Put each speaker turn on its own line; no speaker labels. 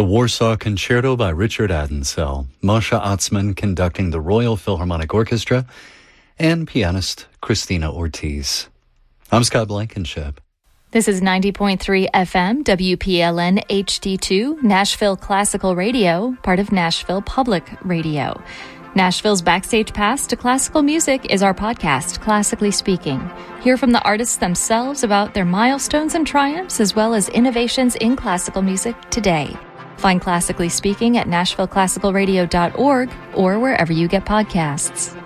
The Warsaw Concerto by Richard Adensell, Masha Atzman conducting the Royal Philharmonic Orchestra, and pianist Christina Ortiz. I'm Scott Blankenship.
This is 90.3 FM, WPLN HD2, Nashville Classical Radio, part of Nashville Public Radio. Nashville's Backstage Pass to Classical Music is our podcast, Classically Speaking. Hear from the artists themselves about their milestones and triumphs, as well as innovations in classical music today. Find Classically Speaking at NashvilleClassicalRadio.org or wherever you get podcasts.